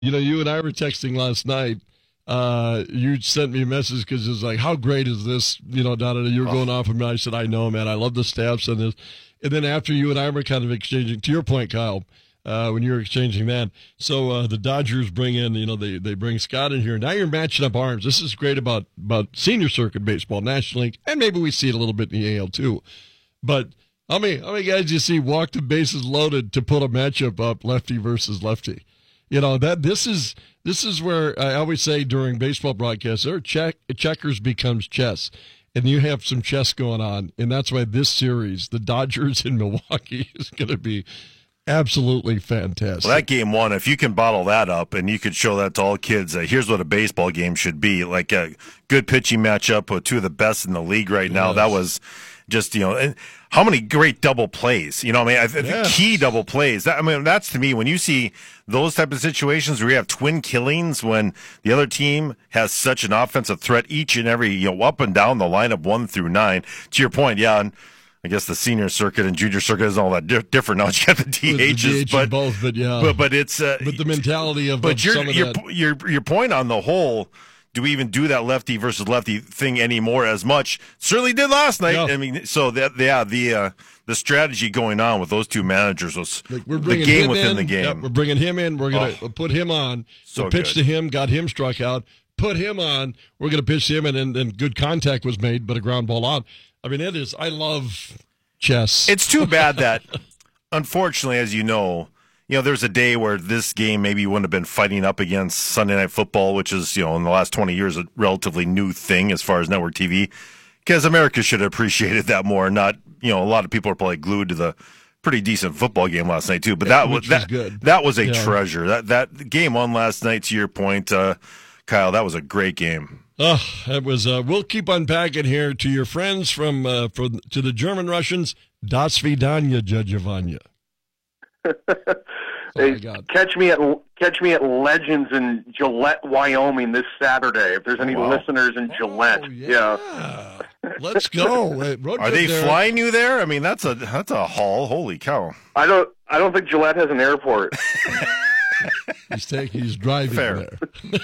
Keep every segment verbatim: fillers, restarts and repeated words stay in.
You know, you and I were texting last night. Uh, you sent me a message because it was like, how great is this? You know, da, da, da. You were Oh. going off of me. I said, I know, man. I love the stats on this. And then after you and I were kind of exchanging, to your point, Kyle, uh, when you were exchanging that. So uh, the Dodgers bring in, you know, they, they bring Scott in here. Now you're matching up arms. This is great about, about senior circuit baseball, National League, and maybe we see it a little bit in the A L too. But how many, how many guys do you see walk the bases loaded to put a matchup up, lefty versus lefty? You know, that this is this is where I always say during baseball broadcasts, there check checkers becomes chess, and you have some chess going on, and that's why this series, the Dodgers in Milwaukee, is going to be absolutely fantastic. Well, that game one, if you can bottle that up and you could show that to all kids, uh, here's what a baseball game should be, like a good pitching matchup with two of the best in the league right now. Yes. That was just, you know, and how many great double plays, you know, I mean, I think Yes. key double plays. That, I mean, that's to me, when you see those type of situations where you have twin killings, when the other team has such an offensive threat each and every, you know, up and down the lineup one through nine, to your point, yeah, and I guess the senior circuit and junior circuit isn't all that di- different now. You got the D Hs, the D H but both, but yeah, but but it's uh, but the mentality of, but of your some of your, that. your your point on the whole. Do we even do that lefty versus lefty thing anymore as much? Certainly did last night. Yeah. I mean, so that yeah, the uh, the strategy going on with those two managers was Like we're the bringing game him within in. the game. Yep, we're bringing him in. We're going to Oh. put him on. So the pitch good. to him, got him struck out. Put him on. We're going to pitch him, and, and and good contact was made, but a ground ball out. I mean, it is. I love chess. It's too bad that, unfortunately, as you know, you know, there's a day where this game maybe wouldn't have been fighting up against Sunday Night Football, which is, you know, in the last twenty years, a relatively new thing as far as network T V, because America should have appreciated that more. Not, you know, a lot of people are probably glued to the pretty decent football game last night too. But that was Which was that good. that was a Yeah. treasure. That that game on last night. To your point, uh, Kyle, that was a great game. Oh, that was. Uh, we'll keep unpacking here to your friends from uh, from to the German Russians. Das Vidanya, Judge Ivania. Oh Hey, my God. catch me at catch me at Legends in Gillette, Wyoming this Saturday. If there's any Wow. listeners in Gillette, Oh, yeah. yeah. Let's go. Uh, road Are trip they there. flying you there? I mean, that's a that's a haul. Holy cow! I don't I don't think Gillette has an airport. He's taking. He's driving Fair. there.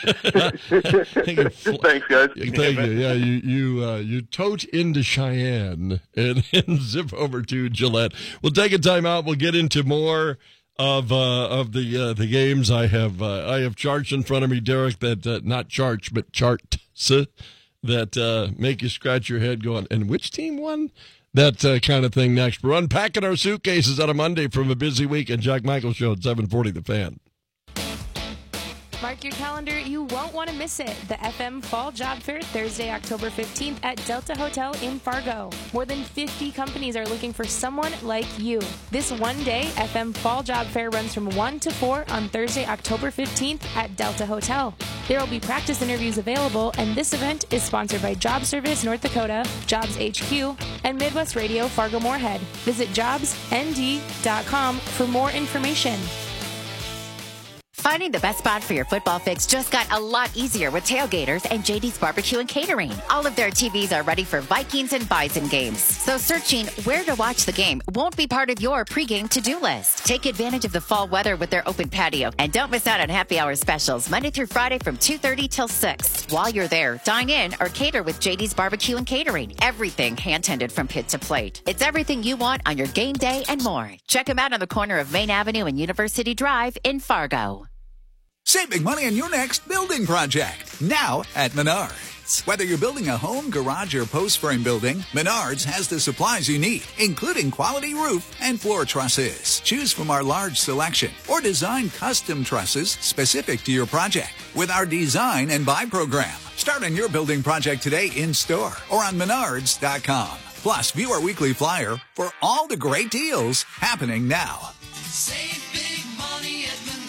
Thank you. Thanks, guys. Thank you. Yeah, you you uh, you tote into Cheyenne and, and zip over to Gillette. We'll take a time out. We'll get into more of uh, of the uh, the games. I have uh, I have charts in front of me, Derek. That uh, not charts, but charts that uh, make you scratch your head, going, and which team won? That uh, kind of thing. Next, we're unpacking our suitcases on a Monday from a busy week. And Jack Michael Show at seven forty. The Fan. Mark your calendar, you won't want to miss it. The F M Fall Job Fair, Thursday, October fifteenth at Delta Hotel in Fargo. More than fifty companies are looking for someone like you. This one day, F M Fall Job Fair runs from one to four on Thursday, October fifteenth at Delta Hotel. There will be practice interviews available, and this event is sponsored by Job Service North Dakota, Jobs H Q, and Midwest Radio Fargo Moorhead. Visit jobs n d dot com for more information. Finding the best spot for your football fix just got a lot easier with Tailgaters and J D's Barbecue and Catering. All of their T Vs are ready for Vikings and Bison games. So searching where to watch the game won't be part of your pregame to-do list. Take advantage of the fall weather with their open patio and don't miss out on happy hour specials Monday through Friday from two thirty till six. While you're there, dine in or cater with J D's Barbecue and Catering. Everything hand-tended from pit to plate. It's everything you want on your game day and more. Check them out on the corner of Main Avenue and University Drive in Fargo. Save big money on your next building project, now at Menards. Whether you're building a home, garage, or post frame building, Menards has the supplies you need, including quality roof and floor trusses. Choose from our large selection or design custom trusses specific to your project with our design and buy program. Start on your building project today in store or on menards dot com. Plus, view our weekly flyer for all the great deals happening now. Save big money at Menards.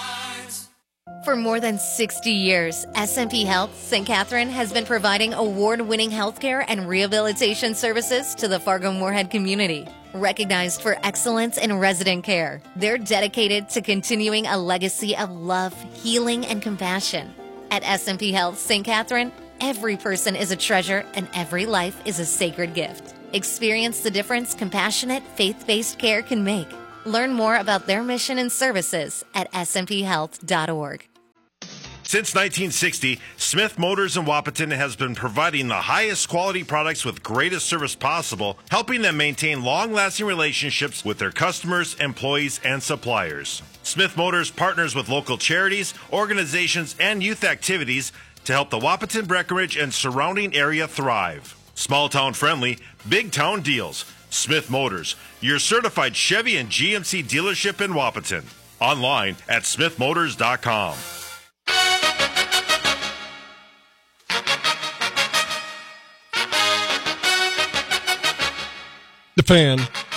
For more than sixty years, S and P Health Saint Catherine has been providing award-winning healthcare and rehabilitation services to the Fargo-Moorhead community. Recognized for excellence in resident care, they're dedicated to continuing a legacy of love, healing, and compassion. At S and P Health Saint Catherine, every person is a treasure and every life is a sacred gift. Experience the difference compassionate, faith-based care can make. Learn more about their mission and services at s m p health dot org. Since nineteen sixty, Smith Motors in Wahpeton has been providing the highest quality products with greatest service possible, helping them maintain long-lasting relationships with their customers, employees, and suppliers. Smith Motors partners with local charities, organizations, and youth activities to help the Wahpeton, Breckenridge, and surrounding area thrive. Small town friendly, big town deals. Smith Motors, your certified Chevy and G M C dealership in Wahpeton. Online at smith motors dot com. The Fan.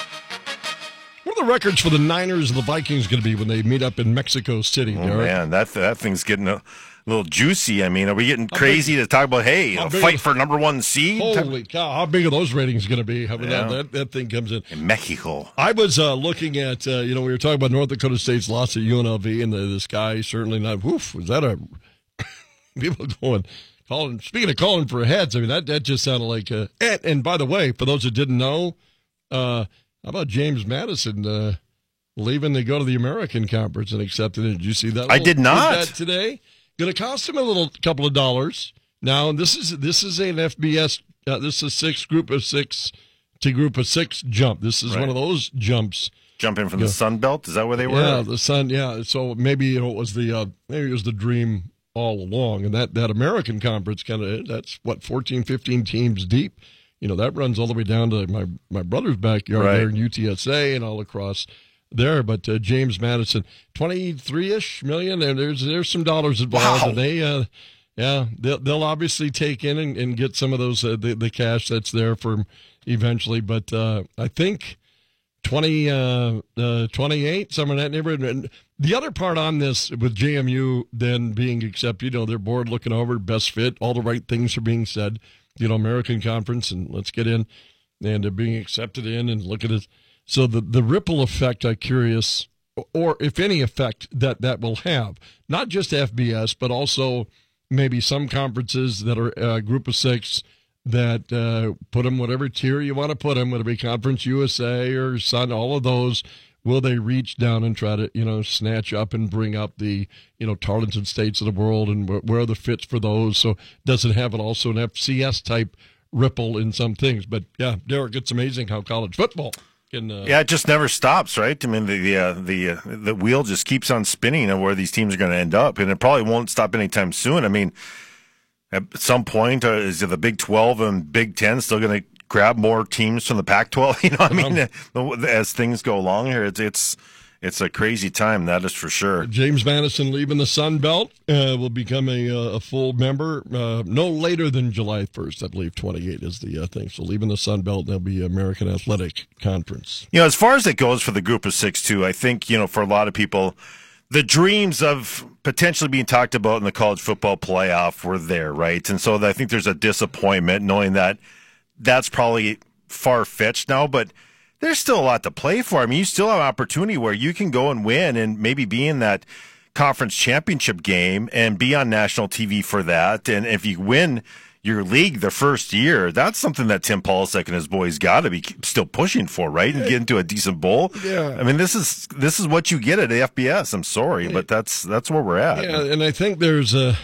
What are the records for the Niners and the Vikings going to be when they meet up in Mexico City, Oh, Derek? man, that that thing's getting a little juicy. I mean, are we getting How crazy big- to talk about, hey, how a big fight is- for number one seed? Holy cow, how big are those ratings going to be? How, Yeah. that, that, that thing comes in. In Mexico. I was uh, looking at, uh, you know, we were talking about North Dakota State's loss at U N L V, and the, this guy certainly not, woof, was that a, people going, calling, speaking of calling for heads, I mean, that, that just sounded like, a, and, and by the way, for those that didn't know, uh, how about James Madison uh, leaving to go to the American Conference and accepting it? Did you see that? I did not. That today? Going to cost him a little couple of dollars. Now, this is this is an F B S, uh, this is a six group of six to group of six jump. This is Right. one of those jumps. Jumping from Yeah. the Sun Belt? Is that where they were? Yeah, the Sun. Yeah, so maybe you know it was the uh, maybe it was the dream all along, and that that American Conference kind of that's what fourteen, fifteen teams deep. You know that runs all the way down to my my brother's backyard Right. there in U T S A and all across there. But uh, James Madison, twenty three ish million, and there's there's some dollars involved, Wow. and they uh, yeah they'll, they'll obviously take in and, and get some of those uh, the the cash that's there for 'em eventually. But uh, I think. twenty, uh, uh, twenty-eight, somewhere in that neighborhood. And the other part on this with J M U then being accepted, you know, their board looking over, best fit, all the right things are being said, you know, American Conference, and let's get in, and uh, being accepted in, and look at it. So the, the ripple effect, I'm curious, or if any effect that that will have, not just F B S, but also maybe some conferences that are uh, group of six, that uh, put them whatever tier you want to put them, whether it be Conference U S A or Sun, all of those, will they reach down and try to, you know, snatch up and bring up the, you know, Tarleton States of the world, and wh- where are the fits for those? So does it have it also an F C S type ripple in some things? But yeah, Derek, it's amazing how college football can. Uh, Yeah, it just never stops, right? I mean, the the uh, the, uh, the wheel just keeps on spinning of where these teams are going to end up, and it probably won't stop anytime soon. I mean, at some point, uh, is the Big twelve and Big ten still going to grab more teams from the Pac twelve? You know, what I mean, um, as things go along here, it's it's it's a crazy time, that is for sure. James Madison leaving the Sun Belt uh, will become a, uh, a full member uh, no later than July first. I believe twenty-eight is the uh, thing. So leaving the Sun Belt, there'll be American Athletic Conference. You know, as far as it goes for the group of six, too, I think, you know, for a lot of people, the dreams of potentially being talked about in the college football playoff were there, right? And so I think there's a disappointment knowing that that's probably far-fetched now, but there's still a lot to play for. I mean, you still have an opportunity where you can go and win and maybe be in that conference championship game and be on national T V for that. And if you win your league the first year, that's something that Tim Polasek and his boys got to be still pushing for, right? And get into a decent bowl. Yeah. I mean, this is this is what you get at F B S. I'm sorry, but that's that's where we're at. Yeah, and I think there's a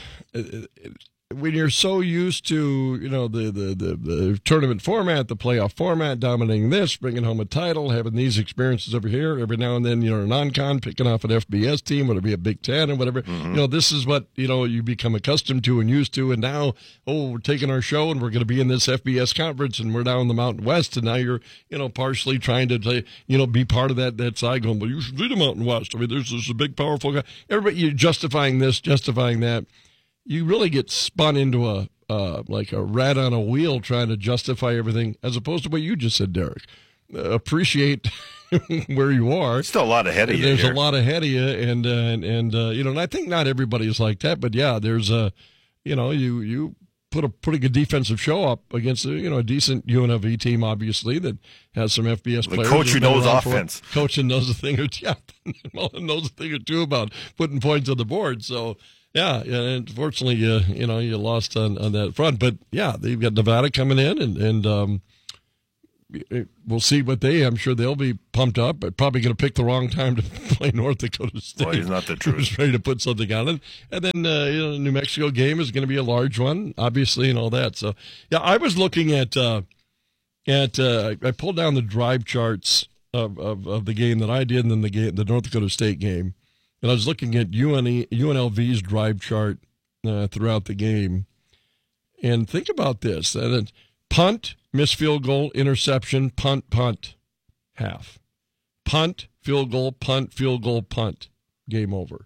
when you're so used to, you know, the, the, the, the tournament format, the playoff format, dominating this, bringing home a title, having these experiences over here, every now and then, you know, a non-con, picking off an F B S team, whether it be a Big Ten or whatever. Mm-hmm. You know, this is what, you know, you become accustomed to and used to, and now, oh, we're taking our show and we're going to be in this F B S conference, and we're down in the Mountain West, and now you're, you know, partially trying to, you know, be part of that, that side going, well, you should be the Mountain West. I mean, there's this a big, powerful guy. Everybody, you're justifying this, justifying that. You really get spun into a uh, like a rat on a wheel trying to justify everything, as opposed to what you just said, Derek. Uh, appreciate where you are. Still a lot ahead of you. There's here. a lot ahead of you, and uh, and and uh, you know, and I think not everybody is like that, but yeah, there's a, you know, you you put a pretty good defensive show up against a, you know, a decent U N L V team, obviously, that has some F B S the players. coach who who've been knows around for- offense. Coach who knows a thing or two. Yeah, Mullen knows a thing or two about putting points on the board. So. Yeah, and unfortunately, you you know you lost on, on that front, but yeah, they've got Nevada coming in, and and um, we'll see what they. I'm sure they'll be pumped up, but probably going to pick the wrong time to play North Dakota State. Well, he's not the truth. Who's ready to put something on it, and then uh, you know, the New Mexico game is going to be a large one, obviously, and all that. So, yeah, I was looking at uh, at uh, I pulled down the drive charts of, of, of the game that I did, and then the game, the North Dakota State game, and I was looking at U N E, U N L V's drive chart uh, throughout the game, and think about this: that it's punt, missed field goal, interception, punt, punt, half. Punt, field goal, punt, field goal, punt. Game over.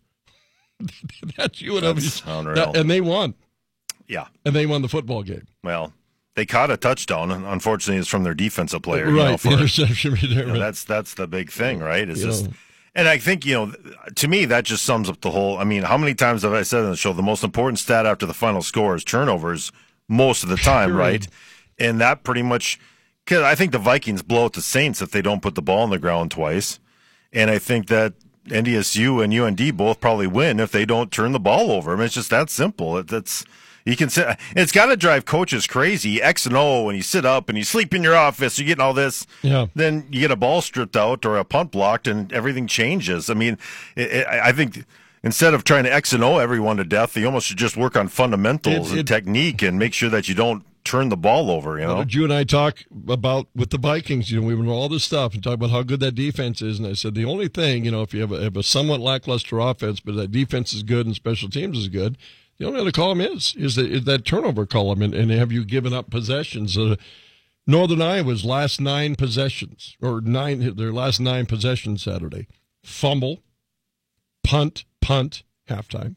That's U N L V. That's unreal. And they won. Yeah. And they won the football game. Well, they caught a touchdown. Unfortunately, it's from their defensive player. Right, you know, for, the interception right there. you know, that's, that's the big thing, right? It's You just... know. And I think, you know, to me, that just sums up the whole... I mean, how many times have I said on the show, the most important stat after the final score is turnovers most of the time, Sure. right? And that pretty much... Because I think the Vikings blow out the Saints if they don't put the ball on the ground twice. And I think that N D S U and U N D both probably win if they don't turn the ball over. I mean, it's just that simple. It, that's you can sit. It's got to drive coaches crazy. X and O, and you sit up and you sleep in your office. You're getting all this. Yeah. Then you get a ball stripped out or a punt blocked, and everything changes. I mean, it, it, I think instead of trying to X and O everyone to death, you almost should just work on fundamentals It- and it- technique and make sure that you don't turn the ball over. You know. Did you and I talk about with the Vikings? You know, we went over all this stuff and talk about how good that defense is. And I said the only thing, you know, if you have a, have a somewhat lackluster offense, but that defense is good and special teams is good, the only other column is is, the, is that turnover column. And, and have you given up possessions? Uh, Northern Iowa's last nine possessions, or nine their last nine possessions Saturday: fumble, punt, punt, halftime,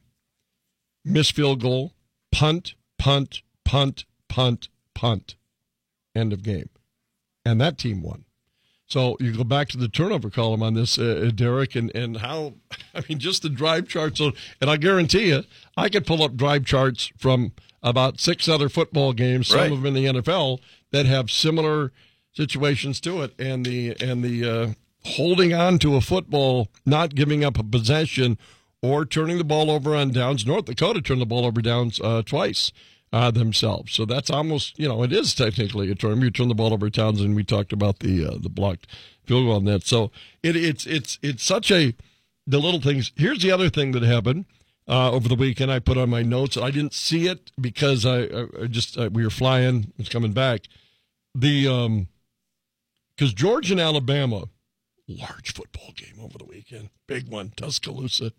missed field goal, punt, punt, punt. Punt, punt, end of game. And that team won. So you go back to the turnover column on this, uh, Derek, and, and how, I mean, just the drive charts. So, and I guarantee you, I could pull up drive charts from about six other football games, some Right. of them in the N F L, that have similar situations to it. And the, and the uh, holding on to a football, not giving up a possession, or turning the ball over on downs. North Dakota turned the ball over downs uh, twice. Uh, themselves. So that's almost, you know, it is technically a turn. You turn the ball over Towns, and we talked about the uh, the blocked field goal on that. So it, it's it's it's such a, the little things. Here's the other thing that happened uh, over the weekend. I put on my notes. I didn't see it because I, I, I just, uh, we were flying, it's coming back. The, um, because Georgia and Alabama, large football game over the weekend. Big one, Tuscaloosa.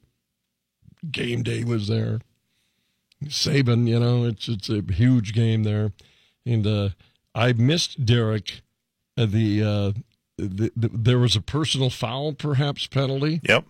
Game day was there. Saban, you know, it's it's a huge game there, and uh, I missed Derek. Uh, the, uh, the, the there was a personal foul, perhaps penalty. Yep.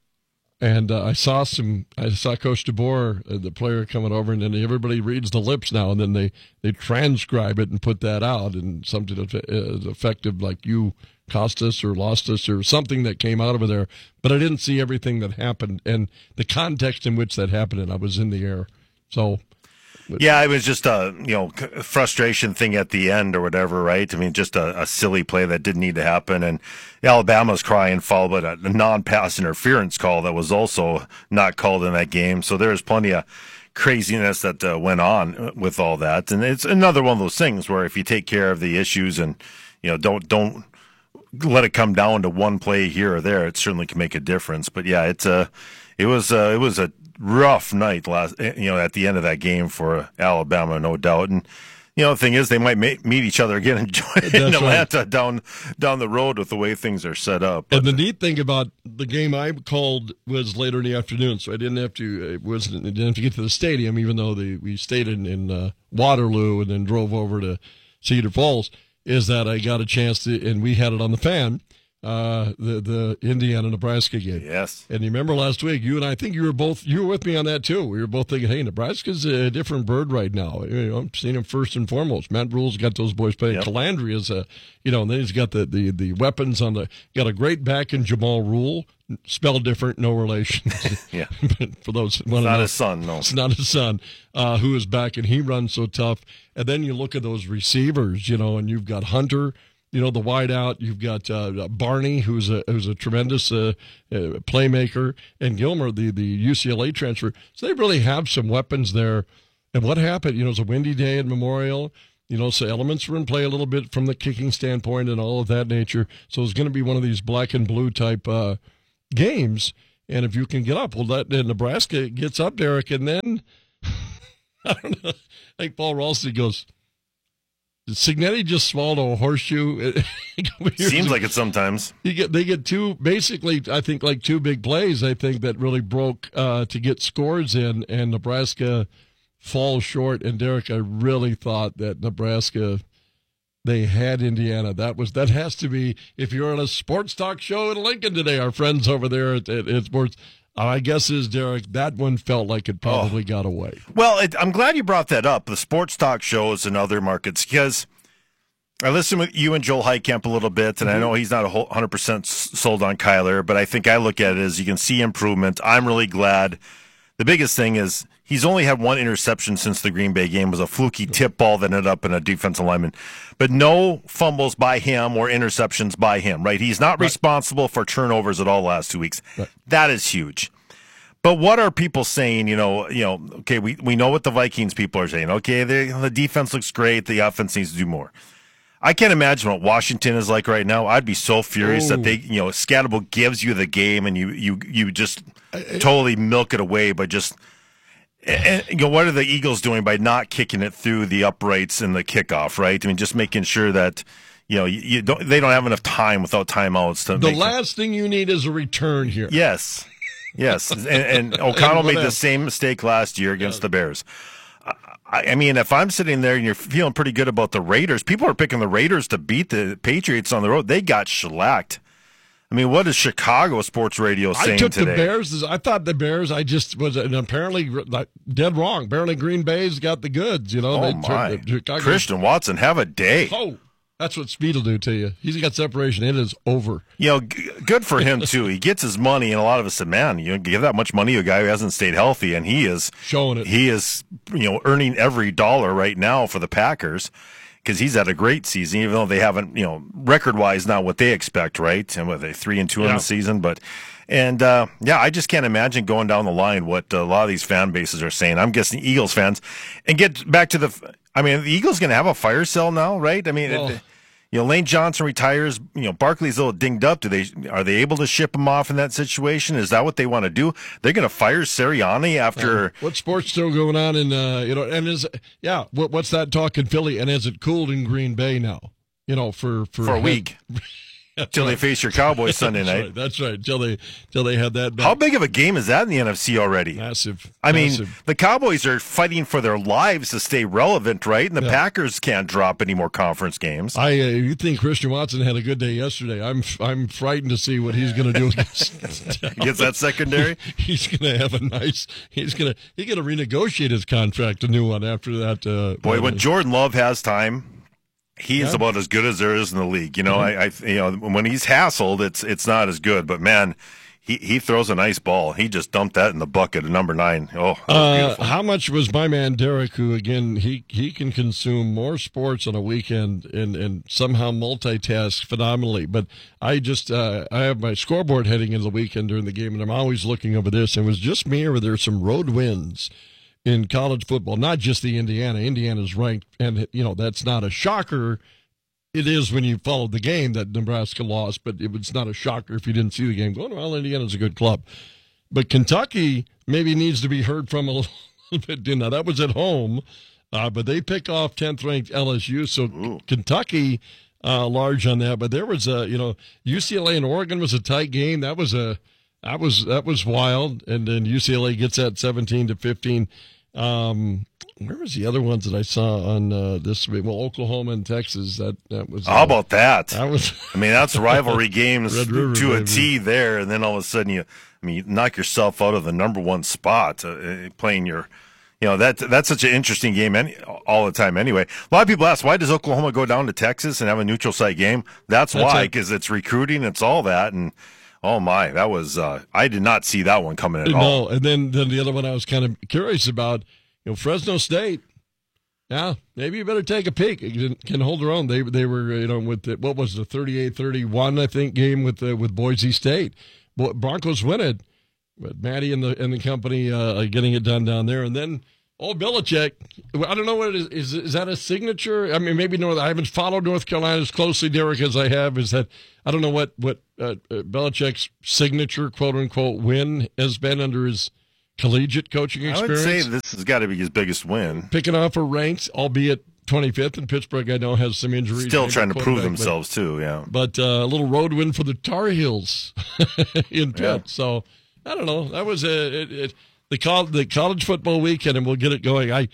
And uh, I saw some. I saw Coach DeBoer, uh, the player, coming over, and then everybody reads the lips now, and then they, they transcribe it and put that out, and something that is effective, like you cost us or lost us or something that came out of there. But I didn't see everything that happened and the context in which that happened, and I was in the air. So, yeah, it was just a you know frustration thing at the end or whatever, right? I mean, just a, a silly play that didn't need to happen, and Alabama's crying foul, but a non-pass interference call that was also not called in that game. So there's plenty of craziness that uh, went on with all that, and it's another one of those things where if you take care of the issues and you know don't don't let it come down to one play here or there, it certainly can make a difference. But yeah, it's a it was a, it was a rough night last, you know, at the end of that game for Alabama, no doubt. And you know, the thing is, they might ma- meet each other again in, in Atlanta right. down down the road with the way things are set up. But, and the neat thing about the game I called was later in the afternoon, so I didn't have to. It wasn't. I didn't have to get to the stadium, even though the, we stayed in, in uh, Waterloo and then drove over to Cedar Falls. Is that I got a chance to, and we had it on the fan. Uh, the the Indiana Nebraska game. Yes. And you remember last week, you and I, I think you were both you were with me on that too. We were both thinking, hey, Nebraska's a different bird right now. You know, I'm seeing him first and foremost. Matt Rule's got those boys playing. Yep. Calandria is a, you know, and then he's got the, the the weapons on the. Got a great back in Jamal Rule, spelled different, no relation. Yeah. But for those, it's not know, his son. No, it's not his son. Uh, who is back and he runs so tough. And then you look at those receivers, you know, and you've got Hunter. You know, the wide out, you've got uh, Barney, who's a who's a tremendous uh, uh, playmaker, and Gilmer, the, the U C L A transfer. So they really have some weapons there. And what happened? You know, it was a windy day at Memorial, You know, so elements were in play a little bit from the kicking standpoint and all of that nature. So it's going to be one of these black and blue type uh, games. And if you can get up, well, that Nebraska gets up, Derek, and then I don't know. I think Paul Ralston goes, did Cignetti just swallow a horseshoe? Seems like it sometimes. You get they get two, basically, I think like two big plays. I think that really broke uh, to get scores in, and Nebraska falls short. And Derek, I really thought that Nebraska, they had Indiana. That was that has to be, if you're on a sports talk show in Lincoln today, our friends over there at, at, at Sports, I guess is Derek. That one felt like it probably oh. got away. Well, it, I'm glad you brought that up. The sports talk shows in other markets, because I listened with you and Joel Heitkamp a little bit, and mm-hmm. I know he's not a one hundred percent sold on Kyler, but I think I look at it as you can see improvement. I'm really glad. The biggest thing is he's only had one interception since the Green Bay game. It was a fluky tip ball that ended up in a defensive lineman. But no fumbles by him or interceptions by him, right? He's not right. responsible for turnovers at all the last two weeks. Right. That is huge. But what are people saying? You know, you know. Okay, we, we know what the Vikings people are saying. Okay, they, the defense looks great. The offense needs to do more. I can't imagine what Washington is like right now. I'd be so furious Ooh. that they, you know, Scatterable gives you the game and you you you just totally milk it away by just. And, you know, what are the Eagles doing by not kicking it through the uprights in the kickoff? Right? I mean, just making sure that you know you, you don't. They don't have enough time without timeouts to. The make last it. thing you need is a return here. Yes, yes, and, and O'Connell made the same mistake last year against yeah. the Bears. I mean, if I'm sitting there and you're feeling pretty good about the Raiders, people are picking the Raiders to beat the Patriots on the road. They got shellacked. I mean, what is Chicago sports radio saying today? I took today? the Bears. I thought the Bears, I just was and apparently dead wrong. Apparently Green Bay's got the goods, you know. Oh, they, my. Chicago. Christian Watson, have a day. Oh, that's what Speed will do to you. He's got separation. It is over. You know, g- good for him, too. He gets his money, and a lot of us said, man, you give that much money to a guy who hasn't stayed healthy, and he is showing it. He is, you know, earning every dollar right now for the Packers because he's had a great season, even though they haven't, you know, record-wise not what they expect, right? And with a three and two yeah. in the season, but and uh, yeah, I just can't imagine going down the line what a lot of these fan bases are saying. I'm guessing Eagles fans, and get back to the. I mean, the Eagles going to have a fire sale now, right? I mean. Well, it, You know, Lane Johnson retires. You know, Barkley's a little dinged up. Do they are they able to ship him off in that situation? Is that what they want to do? They're going to fire Sirianni after uh, what sports still going on in uh, you know? And is yeah, what, what's that talk in Philly? And has it cooled in Green Bay now? You know, for for, for a week. Until right. they face your Cowboys Sunday that's night. Right. That's right. Until they, until they had that back. How big of a game is that in the N F C already? Massive. I Massive. mean, the Cowboys are fighting for their lives to stay relevant, right? And the yeah. Packers can't drop any more conference games. I, uh, you think Christian Watson had a good day yesterday? I'm, I'm frightened to see what he's going to do against, against that secondary. He's going to have a nice. He's going to. He's going to renegotiate his contract, a new one after that. Uh, Boy, when Jordan Love has time. He's yeah. about as good as there is in the league. You know, mm-hmm. I, I, you know, when he's hassled, it's it's not as good. But man, he, he throws a nice ball. He just dumped that in the bucket at number nine. Oh, that was uh, beautiful. How much was my man Derek, who again he, he can consume more sports on a weekend and, and somehow multitask phenomenally. But I just uh, I have my scoreboard heading into the weekend during the game, and I'm always looking over this. And it was just me, or there's some road wins in college football, not just the Indiana. Indiana's ranked, and you know that's not a shocker. It is when you followed the game that Nebraska lost, but it was not a shocker if you didn't see the game. Going, well, Indiana's a good club, but Kentucky maybe needs to be heard from a little bit. Now that was at home, uh, but they pick off tenth ranked L S U. So Ooh. Kentucky uh, large on that, but there was a you know U C L A and Oregon was a tight game. That was a That was that was wild, and then U C L A gets that seventeen to fifteen. Um, where was the other ones that I saw on uh, this? Well, Oklahoma and Texas. That that was. Uh, How about that? That was. I mean, that's rivalry games River, to baby. a T there, and then all of a sudden you, I mean, you knock yourself out of the number one spot, uh, playing your. You know, that that's such an interesting game any, all the time anyway. A lot of people ask, why does Oklahoma go down to Texas and have a neutral site game? That's, that's why, because it. it's recruiting, it's all that, and. Oh, my, that was uh, – I did not see that one coming at no, all. No, and then, then the other one I was kind of curious about, you know, Fresno State. Yeah, maybe you better take a peek. It can, can hold their own. They they were, you know, with the, what was the thirty-eight thirty-one, I think, game with uh, with Boise State. Broncos win it, but Maddie and the and the company uh, are getting it done down there. And then Oh, Belichick. I don't know what it is. Is, is that a signature? I mean, maybe North. I haven't followed North Carolina as closely, Derek, as I have. Is that I don't know what what uh, uh, Belichick's signature, quote unquote, win has been under his collegiate coaching experience. I would say this has got to be his biggest win. Picking off a ranks, albeit twenty-fifth, and Pittsburgh, I know, has some injuries. Still trying to prove themselves, but, too, yeah. But uh, a little road win for the Tar Heels in Pitt. Yeah. So, I don't know. That was a, it, it, the, col- the college football weekend, and we'll get it going. I,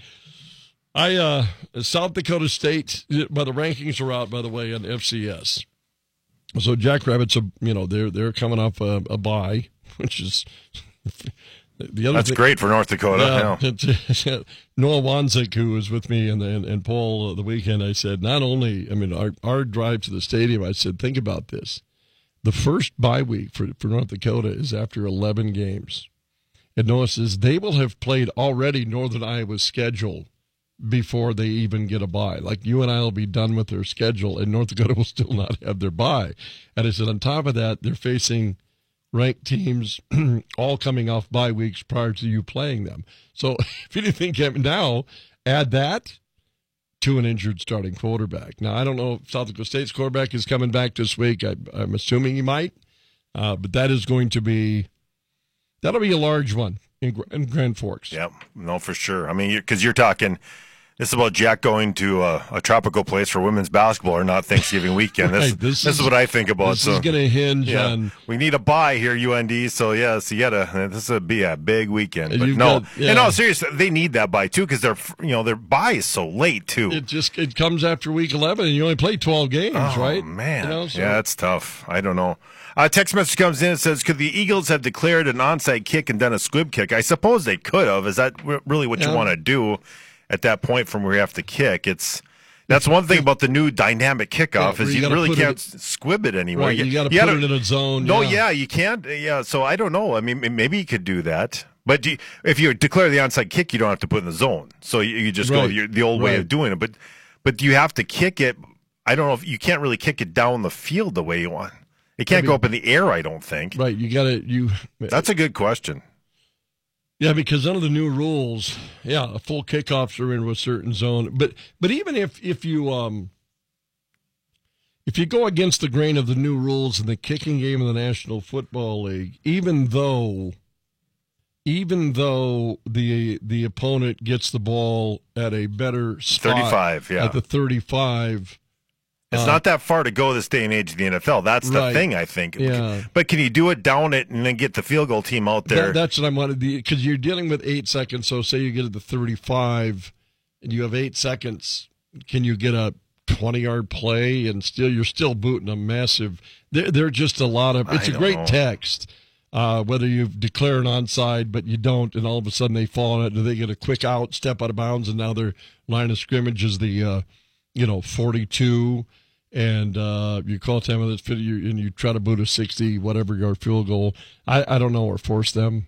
I uh, South Dakota State, by the rankings are out, by the way, on F C S. So, Jackrabbits, you know, they're, they're coming off a, a bye, which is... The other That's thing, great for North Dakota. Yeah, yeah. Noah Wanzik, who was with me and, and, and Paul uh, the weekend, I said, not only, I mean, our, our drive to the stadium, I said, think about this. The first bye week for, for North Dakota is after eleven games. And Noah says they will have played already Northern Iowa's schedule before they even get a bye. Like you and I will be done with their schedule, and North Dakota will still not have their bye. And I said, on top of that, they're facing ranked teams all coming off bye weeks prior to you playing them. So if anything, now add that to an injured starting quarterback. Now, I don't know if South Dakota State's quarterback is coming back this week. I, I'm assuming he might, uh, but that is going to be, that'll be a large one in, in Grand Forks. Yeah, no, for sure. I mean, because you're, you're talking, this is about Jack going to a, a tropical place for women's basketball or not Thanksgiving weekend. This, right, this, this is, is what I think about. This so, is going to hinge yeah, on. We need a bye here, U N D. So yeah, so you gotta. This would be a big weekend. But You've no, got, yeah. and no, seriously, they need that bye too because their you know their bye is so late too. It just it comes after week eleven, and you only play twelve games, oh, right? Man, you know, so. Yeah, it's tough. I don't know. A text message comes in and says, could the Eagles have declared an onside kick and done a squib kick? I suppose they could have. Is that really what yeah. you want to do at that point from where you have to kick? It's That's one thing about the new dynamic kickoff yeah, is you, you really can't it, squib it anymore. Right, you, you got to put it in a zone. No, yeah. yeah, you can't. Yeah, so I don't know. I mean, maybe you could do that. But you, if you declare the onside kick, you don't have to put it in the zone. So you, you just right. go the, the old right. way of doing it. But but you have to kick it. I don't know if you can't really kick it down the field the way you want. It can't I mean, go up in the air, I don't think. Right, you got to you. That's a good question. Yeah, because under the new rules, yeah, full kickoffs are into a certain zone. But but even if if you um if you go against the grain of the new rules in the kicking game of the National Football League, even though even though the the opponent gets the ball at a better spot, thirty-five, yeah, at the thirty-five. It's uh, not that far to go this day and age in the N F L. That's the right. thing, I think. Yeah. But can you do it down it and then get the field goal team out there? That, that's what I wanted. Because you're dealing with eight seconds. So say you get it to thirty-five and you have eight seconds. Can you get a twenty-yard play and still you're still booting a massive? They're, they're just a lot of. It's I a great know. text. Uh, whether you declare an onside, but you don't, and all of a sudden they fall on it, do they get a quick out, step out of bounds, and now their line of scrimmage is the, uh, you know, forty-two, and uh, you call time of this video, and you try to boot a sixty, whatever yard field goal. I, I don't know, or force them.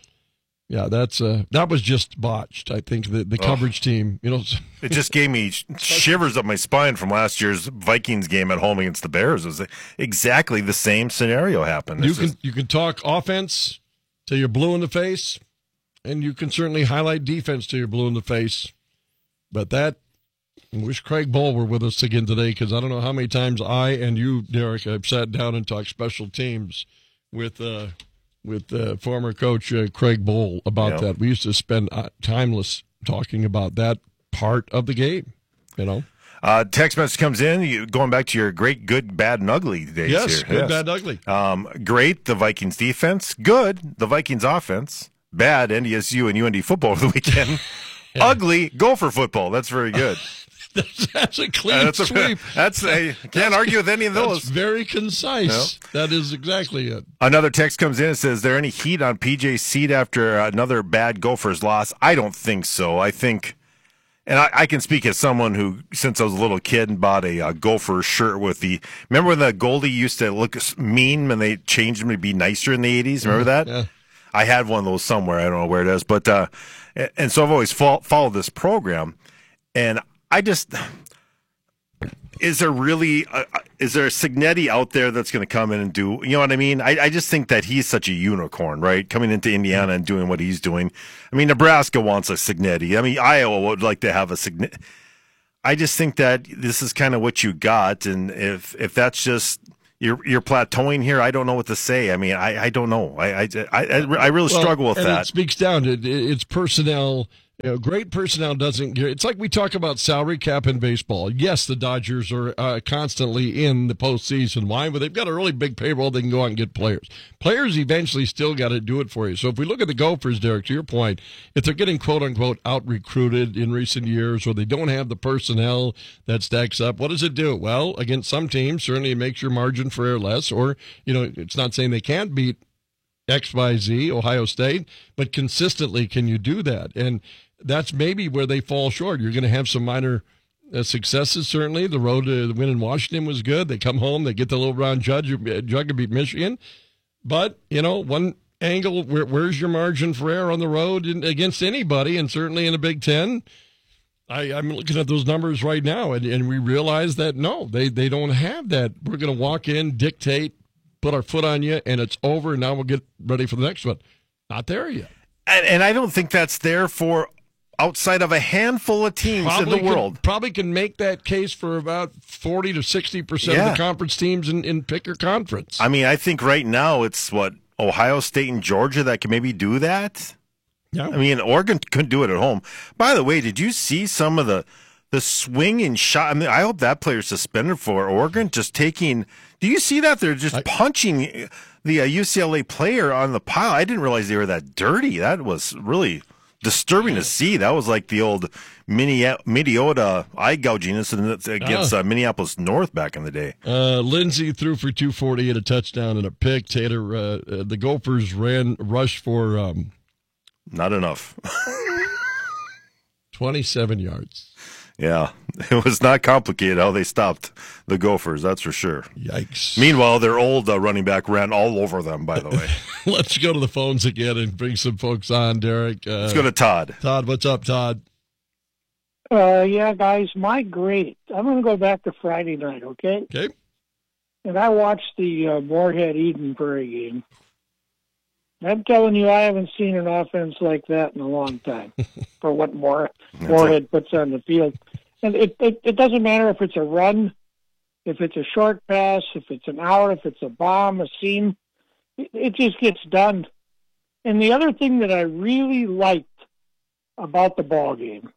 Yeah, that's uh, that was just botched. I think the the coverage oh. team, you know, it just gave me shivers up my spine from last year's Vikings game at home against the Bears. It was exactly the same scenario happened. You can just... you can talk offense till you're blue in the face, and you can certainly highlight defense till you're blue in the face. But that, I wish Craig Bohl were with us again today, because I don't know how many times I and you, Derek, have sat down and talked special teams with. Uh, with uh, former coach uh, Craig Bohl about yeah. that. We used to spend uh, timeless talking about that part of the game, you know. Uh, text message comes in, you, going back to your great, good, bad, and ugly days yes, here. Good, yes, good, bad, ugly. Um, great, the Vikings defense. Good, the Vikings offense. Bad, N D S U and U N D football over the weekend. yeah. Ugly, Gopher football. That's very good. That's, that's a clean uh, that's a, sweep. That's a, can't that's, argue with any of those. That's very concise. No. That is exactly it. Another text comes in and says, is there any heat on P J's seat after another bad Gophers loss? I don't think so. I think, and I, I can speak as someone who, since I was a little kid, and bought a, a Gopher shirt with the, remember when the Goldie used to look mean when they changed him to be nicer in the eighties? Remember that? Yeah. I had one of those somewhere. I don't know where it is. But, uh, and so I've always fo- followed this program, and I just, is there really a, is there a Cignetti out there that's going to come in and do, you know what I mean? I, I just think that he's such a unicorn, right? Coming into Indiana and doing what he's doing. I mean, Nebraska wants a Cignetti. I mean, Iowa would like to have a Cignetti. I just think that this is kind of what you got, and if if that's just you're you're plateauing here, I don't know what to say. I mean, I, I don't know. I I I, I really well, struggle with and that. It speaks down to it, it's personnel. You know, great personnel doesn't. It's like we talk about salary cap in baseball. Yes, the Dodgers are uh, constantly in the postseason. Why? But they've got a really big payroll. They can go out and get players. Players eventually still got to do it for you. So if we look at the Gophers, Derek, to your point, if they're getting quote unquote out recruited in recent years, or they don't have the personnel that stacks up, what does it do? Well, against some teams, certainly it makes your margin for error less. Or you know, it's not saying they can't beat X Y Z, Ohio State, but consistently, can you do that? And that's maybe where they fall short. You're going to have some minor uh, successes, certainly. The road to the win in Washington was good. They come home, they get the little round judge, jug and beat Michigan. But, you know, one angle, where, where's your margin for error on the road in, against anybody, and certainly in the Big Ten? I, I'm looking at those numbers right now, and, and we realize that, no, they, they don't have that. We're going to walk in, dictate, put our foot on you, and it's over, and now we'll get ready for the next one. Not there yet. And, and I don't think that's there for outside of a handful of teams probably in the world. Can, probably can make that case for about forty to sixty percent yeah. of the conference teams in, in pick your conference. I mean, I think right now it's, what, Ohio State and Georgia that can maybe do that? Yeah. I mean, Oregon couldn't do it at home. By the way, did you see some of the the swing and shot? I mean, I hope that player's suspended for Oregon, just taking – do you see that? They're just I, punching the uh, U C L A player on the pile. I didn't realize they were that dirty. That was really – disturbing to see. That was like the old Minnesota eye gouging incident against uh, Minneapolis North back in the day. Uh, Lindsey threw for two forty at a touchdown and a pick. Taylor, uh, uh, the Gophers ran rush for um, not enough. twenty-seven yards. Yeah, it was not complicated how they stopped the Gophers, that's for sure. Yikes. Meanwhile, their old uh, running back ran all over them, by the way. Let's go to the phones again and bring some folks on, Derek. Uh, Let's go to Todd. Todd, what's up, Todd? Uh, yeah, guys, my great. I'm going to go back to Friday night, okay? Okay. And I watched the uh, Moorhead Eden Prairie game. I'm telling you, I haven't seen an offense like that in a long time for what Moore, Moorhead puts on the field. And it, it, it doesn't matter if it's a run, if it's a short pass, if it's an out, if it's a bomb, a seam. It, it just gets done. And the other thing that I really liked about the ball game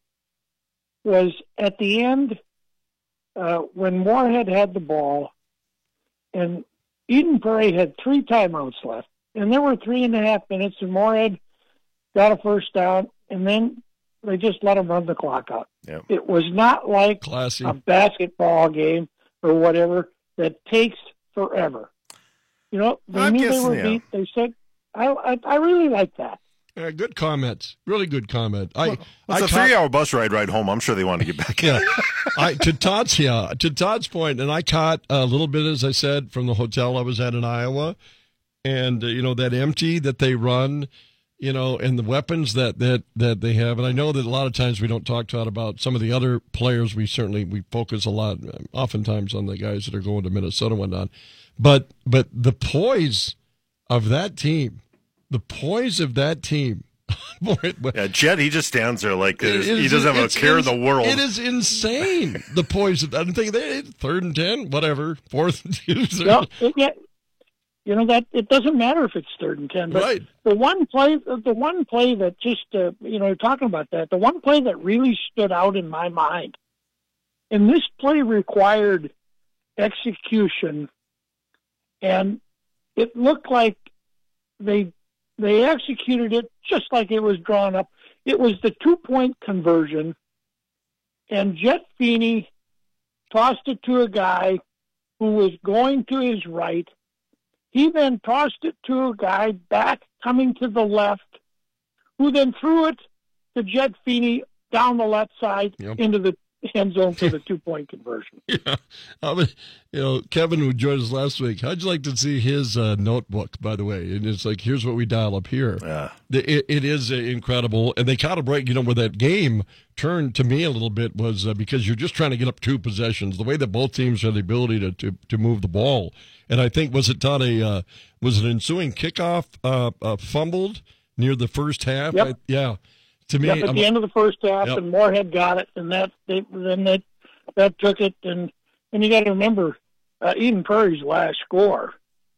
was at the end, uh, when Moorhead had the ball, and Eden Prairie had three timeouts left, and there were three and a half minutes, and Moorhead got a first down, and then they just let him run the clock out. Yep. It was not like Classy. a basketball game or whatever that takes forever. You know, they I'm knew guessing, they were yeah. beat. They said, I, I, I really like that. Uh, good comment. Really good comment. I, Well, I it's a caught- three-hour bus ride ride home. I'm sure they want to get back. Yeah, I to Todd's yeah to Todd's point, and I caught a little bit, as I said, from the hotel I was at in Iowa, and uh, you know that empty that they run, you know, and the weapons that that that they have, and I know that a lot of times we don't talk Todd about some of the other players. We certainly we focus a lot, oftentimes, on the guys that are going to Minnesota and whatnot, but but the poise of that team, the poise of that team. Boy, it- Yeah, Jet, he just stands there like there's- It he is- doesn't have a it's care in ins- the world. It is insane. The poise. of- I'm thinking they third and ten, whatever, fourth and two. third- Well, it, yeah, you know that it doesn't matter if it's third and ten. But Right. the one play, the one play that just uh, you know, talking about that, the one play that really stood out in my mind, and this play required execution, and it looked like they they executed it just like it was drawn up. It was the two point conversion, and Jet Feeney tossed it to a guy who was going to his right. He then tossed it to a guy back coming to the left, who then threw it to Jet Feeney down the left side Yep. into the end zone for the two-point conversion. Yeah. I mean, you know, Kevin, who joined us last week, how'd you like to see his uh, notebook, by the way? And it's like, here's what we dial up here. Yeah. It, it is uh, incredible. And they kind of break, you know, where that game turned to me a little bit was uh, because you're just trying to get up two possessions, the way that both teams had the ability to, to, to move the ball. And I think, was it Todd, a, uh, was an ensuing kickoff uh, uh, fumbled near the first half? Yep. I, yeah. To me, Yep, at I'm, the end of the first half, Yep. and Moorhead got it, and that they, then that that took it. And and you got to remember, uh, Eden Prairie's last score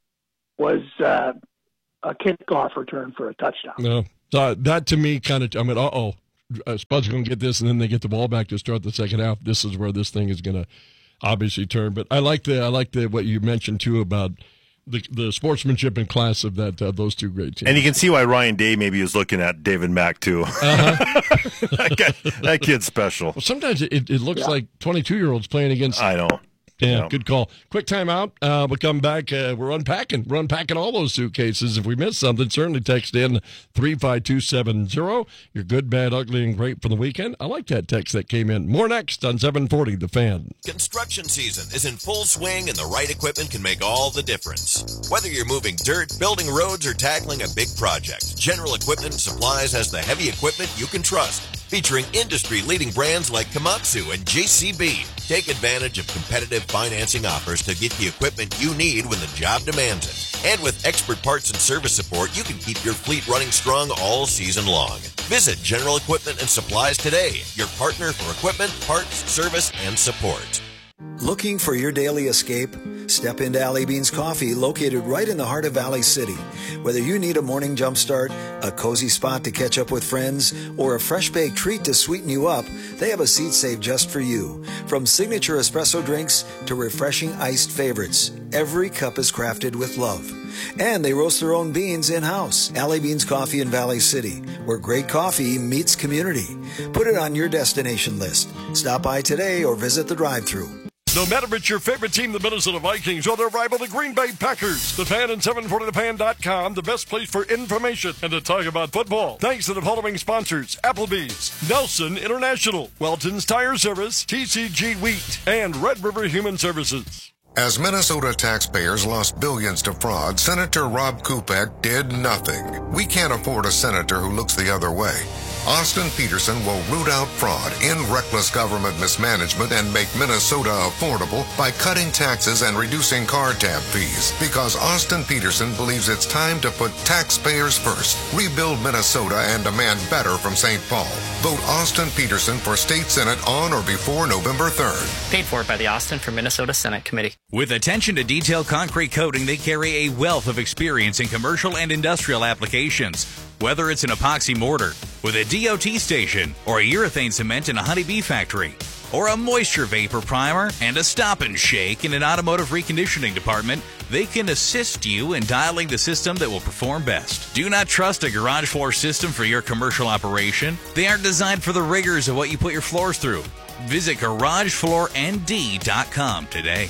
was uh, a kickoff return for a touchdown. no, so that to me kind of, I mean, uh oh, uh, Spud's going to get this, and then they get the ball back to start the second half. This is where this thing is going to obviously turn. But I like the I like the what you mentioned too about the the sportsmanship and class of that uh, those two great teams. And you can see why Ryan Day maybe was looking at David Mack, too. Uh-huh. that, guy, that kid's special. Well, sometimes it, it looks Yeah. like twenty-two-year-olds playing against. I know. Yeah, Yeah. good call. Quick timeout. Uh, we'll come back. Uh, we're unpacking. We're unpacking all those suitcases. If we missed something, certainly text in three five two seven zero. You're good, bad, ugly, and great for the weekend. I like that text that came in. More next on seven forty The Fan. Construction season is in full swing, and the right equipment can make all the difference. Whether you're moving dirt, building roads, or tackling a big project, General Equipment and Supplies has the heavy equipment you can trust. Featuring industry-leading brands like Komatsu and J C B. Take advantage of competitive financing offers to get the equipment you need when the job demands it. And with expert parts and service support, you can keep your fleet running strong all season long. Visit General Equipment and Supplies today, your partner for equipment, parts, service, and support. Looking for your daily escape? Step into Alley Beans Coffee, located right in the heart of Valley City. Whether you need a morning jumpstart, a cozy spot to catch up with friends, or a fresh baked treat to sweeten you up, they have a seat saved just for you. From signature espresso drinks to refreshing iced favorites, every cup is crafted with love. And they roast their own beans in-house. Alley Beans Coffee in Valley City, where great coffee meets community. Put it on your destination list. Stop by today or visit the drive-thru. No matter if it's your favorite team, the Minnesota Vikings, or their rival, the Green Bay Packers, The Fan and seven forty the fan dot com, the best place for information and to talk about football. Thanks to the following sponsors: Applebee's, Nelson International, Welton's Tire Service, T C G Wheat, and Red River Human Services. As Minnesota taxpayers lost billions to fraud, Senator Rob Kupek did nothing. We can't afford a senator who looks the other way. Austin Peterson will root out fraud, end reckless government mismanagement, and make Minnesota affordable by cutting taxes and reducing car tab fees. Because Austin Peterson believes it's time to put taxpayers first, rebuild Minnesota, and demand better from Saint Paul. Vote Austin Peterson for State Senate on or before November third. Paid for by the Austin for Minnesota Senate Committee. With attention to detailed concrete coating, they carry a wealth of experience in commercial and industrial applications. Whether it's an epoxy mortar with a D O T station, or a urethane cement in a honeybee factory, or a moisture vapor primer and a stop and shake in an automotive reconditioning department, they can assist you in dialing the system that will perform best. Do not trust a garage floor system for your commercial operation. They aren't designed for the rigors of what you put your floors through. Visit garage floor n d dot com today.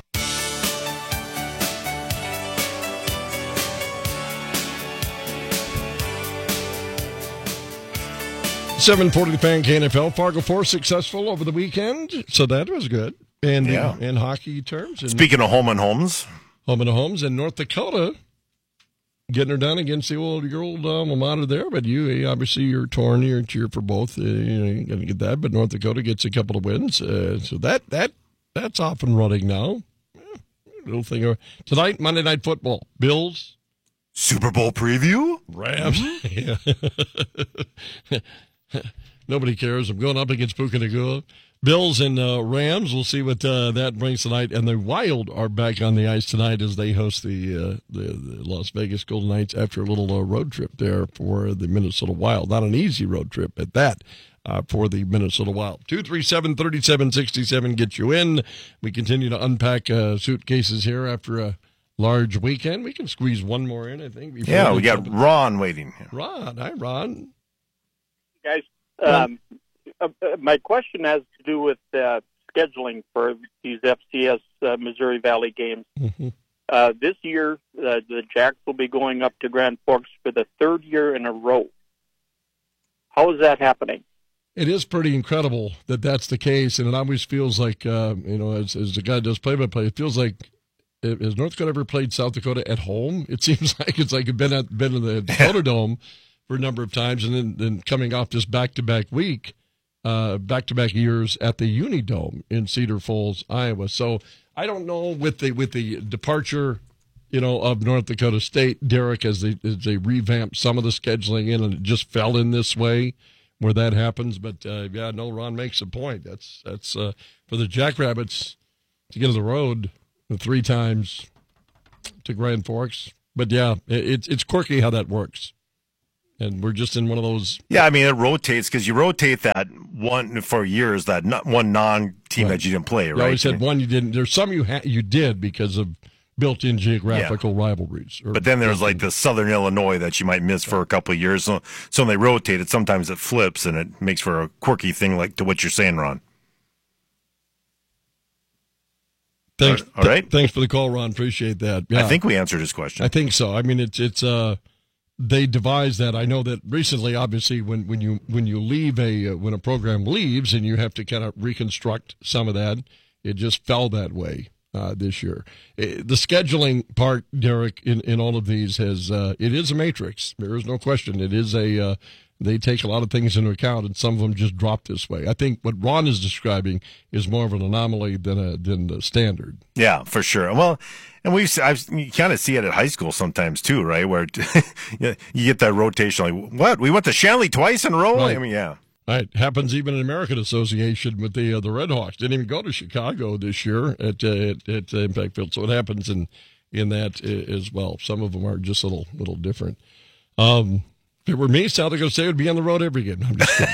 seven forty The Fan, K N F L. Fargo four successful over the weekend, so that was good. And Yeah. in, in hockey terms. And Speaking of home and homes, home and homes, and North Dakota getting her done against the old your old alma mater there. But you obviously you're torn. You're cheer for both. Uh, you know, you're going to get that. But North Dakota gets a couple of wins, uh, so that that that's off and running now. Yeah, little thing uh, tonight, Monday Night Football. Bills, Super Bowl preview, Rams. Yeah. Nobody cares. I'm going up against Pukenagua. Bills and uh, Rams. We'll see what uh, that brings tonight. And the Wild are back on the ice tonight as they host the uh, the, the Las Vegas Golden Knights after a little uh, road trip there for the Minnesota Wild. Not an easy road trip at that uh, for the Minnesota Wild. two three seven, three seven six seven gets you in. We continue to unpack uh, suitcases here after a large weekend. We can squeeze one more in, I think. before yeah, we got jump in. Ron waiting. Ron. Hi, Ron. Guys, um, uh, uh, my question has to do with uh, scheduling for these F C S uh, Missouri Valley games. Mm-hmm. Uh, this year, uh, the Jacks will be going up to Grand Forks for the third year in a row. How is that happening? It is pretty incredible that that's the case, and it always feels like, uh, you know, as, as the guy does play-by-play, it feels like, has North Dakota ever played South Dakota at home? It seems like it's like it's been, at, been in the Dakota Dome for a number of times, and then, then coming off this back-to-back week, uh, back-to-back years at the Unidome in Cedar Falls, Iowa. So I don't know with the with the departure, you know, of North Dakota State, Derek, as they, as they revamped some of the scheduling in, and it just fell in this way, where that happens. But uh, yeah, no, Ron makes a point. That's that's uh, for the Jackrabbits to get on the road three times to Grand Forks. But yeah, it, it's it's quirky how that works, and we're just in one of those. Yeah, I mean it rotates because you rotate that one for years, that not, one non-team right. that you didn't play. You right? always had one you didn't. There's some you ha- you did because of built-in geographical yeah. rivalries. But then there's like the Southern Illinois that you might miss for a couple of years. So, so when they rotate it, sometimes it flips, and it makes for a quirky thing like to what you're saying, Ron. Thanks. All right. Th- thanks for the call, Ron. Appreciate that. Yeah. I think we answered his question. I think so. I mean, it's it's uh, they devised that. I know that recently, obviously, when, when you when you leave a uh, when a program leaves and you have to kind of reconstruct some of that, it just fell that way. Uh, this year, it, the scheduling part, Derek, in, in all of these has uh, it is a matrix. There is no question. It is a uh, they take a lot of things into account, and some of them just drop this way. I think what Ron is describing is more of an anomaly than a than the standard. Yeah, for sure. Well, and we I've you kind of see it at high school sometimes too, right? Where you get that rotation. Like, what? We went to Shanley twice in a row. Right. I mean, yeah. Right, happens even in American Association with the uh, the Red Hawks. Didn't even go to Chicago this year at uh, at, at uh, Impact Field, so it happens in in that uh, as well. Some of them are just a little little different. Um, if it were me, South Dakota State would be on the road every game. I'm just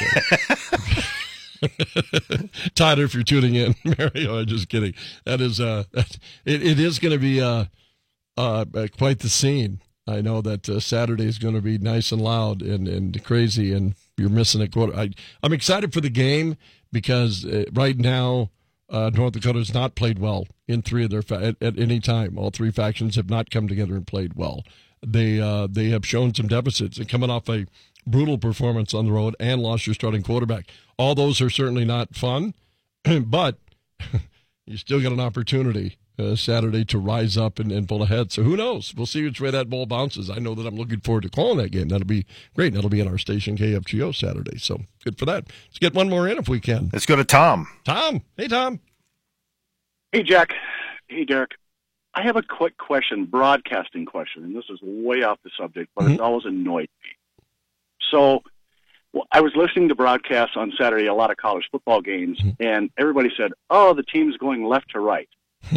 kidding. Tyler, if you're tuning in, Mario, I'm just kidding. That is uh, that, it, it is going to be uh, uh, quite the scene. I know that uh, Saturday is going to be nice and loud and, and crazy, and you're missing a quarter. I, I'm excited for the game because uh, right now uh, North Dakota has not played well in three of their fa- at, at any time. All three factions have not come together and played well. They uh, they have shown some deficits. And coming off a brutal performance on the road and lost your starting quarterback. All those are certainly not fun, but you still got an opportunity Uh, Saturday to rise up and, and pull ahead. So who knows? We'll see which way that ball bounces. I know that I'm looking forward to calling that game. That'll be great. That'll be on our station, K F G O, Saturday. So good for that. Let's get one more in if we can. Let's go to Tom. Tom. Hey, Tom. Hey, Jack. Hey, Derek. I have a quick question, broadcasting question, and this is way off the subject, but mm-hmm. it's always annoyed me. So well, I was listening to broadcasts on Saturday, a lot of college football games, mm-hmm. and everybody said, oh, the team's going left to right.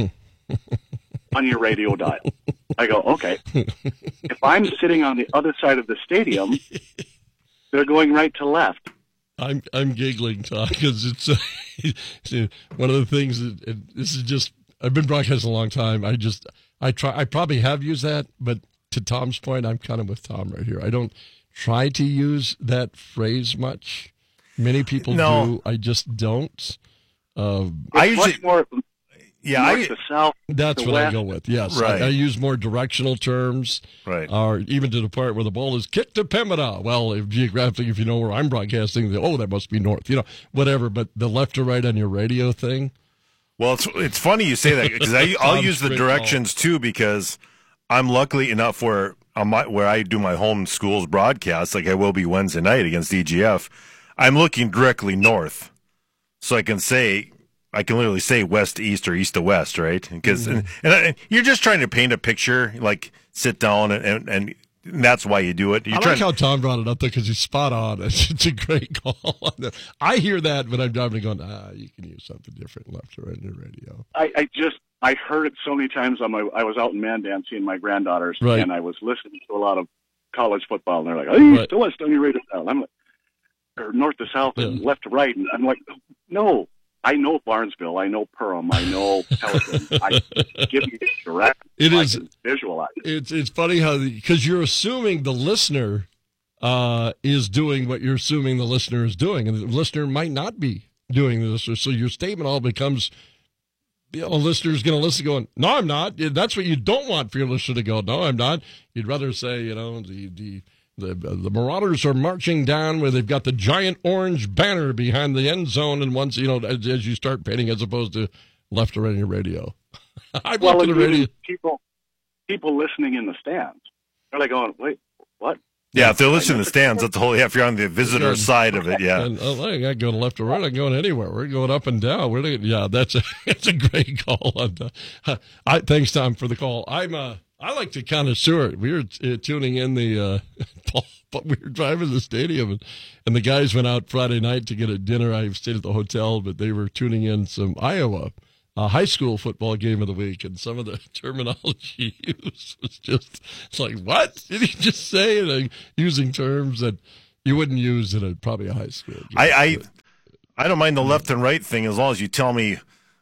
on your radio dial. I go, okay. If I'm sitting on the other side of the stadium, they're going right to left. I'm I'm giggling, Tom, because it's uh, one of the things that it, this is just. I've been broadcasting a long time. I just I try. I probably have used that, but to Tom's point, I'm kind of with Tom right here. I don't try to use that phrase much. Many people no. do. I just don't. Uh, I usually more. Yeah, North I, to south. That's to what west. I go with. Yes, right. I, I use more directional terms, right? Or even to the part where the ball is kicked to Pembina. Well, if geographically, if you know where I'm broadcasting, oh, that must be north. You know, whatever. But the left to right on your radio thing. Well, it's it's funny you say that because I'll use the directions too because I'm lucky enough where on my where I do my home school's broadcast, like I will be Wednesday night against E G F. I'm looking directly north, so I can say. I can literally say west to east or east to west, right? Because mm-hmm. and, and, and you're just trying to paint a picture, like sit down, and, and, and that's why you do it. You're I trying like how Tom brought it up there because he's spot on. It's, it's a great call. I hear that when I'm driving, going, ah, you can use something different left or right in your radio. I, I just I heard it so many times on my. I was out in Mandan seeing my granddaughters, right. and I was listening to a lot of college football, and they're like, "Oh, you right. still west on your radio dial." I'm like, or north to south and yeah. left to right, and I'm like, no. I know Barnesville. I know Perham. I know Pelican. I give you direct. It I is can visualize. It's it's funny how because you're assuming the listener uh, is doing what you're assuming the listener is doing, and the listener might not be doing this. So your statement all becomes, you know, a listener's going to listen, going, "No, I'm not." That's what you don't want for your listener to go, "No, I'm not." You'd rather say, you know, the the The, the Marauders are marching down where they've got the giant orange banner behind the end zone, and once, you know, as, as you start painting, as opposed to left or right on your radio. I well, left to the radio. People, people listening in the stands, they're like going, wait, what? Yeah, if they're listening to the stands, that's the whole, yeah, if you're on the visitor Again, side of it, yeah. And, oh, I got going left or right. I'm going anywhere. We're going up and down. We're yeah, that's a, that's a great call. On the, I, thanks, Tom, for the call. I'm uh, I like to connoisseur. We were uh, tuning in the, uh, but we were driving to the stadium, and, and the guys went out Friday night to get a dinner. I stayed at the hotel, but they were tuning in some Iowa uh, high school football game of the week, and some of the terminology used was just, it's like, what did he just say? Like, using terms that you wouldn't use in a probably a high school game. I, I, I don't mind the left and right thing as long as you tell me